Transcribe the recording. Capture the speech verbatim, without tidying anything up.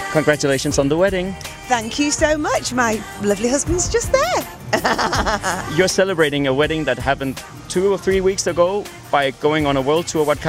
Congratulations on the wedding. Thank you so much. My lovely husband's just there. You're celebrating a wedding that happened two or three weeks ago by going on a world tour. What kind